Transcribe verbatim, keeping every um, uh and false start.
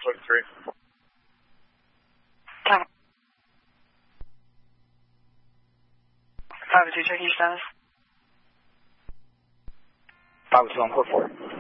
Norfolk three. Five two, check your status. five two one four four.